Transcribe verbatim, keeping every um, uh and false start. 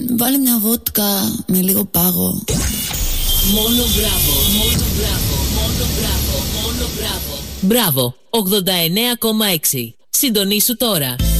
βάλε μια βότκα με λίγο πάγο. Μόνο μπράβο, μόνο μπράβο, μόνο μπράβο, μόνο μπράβο. Μπράβο, ογδόντα εννέα κόμμα έξι. Συντονίσου τώρα.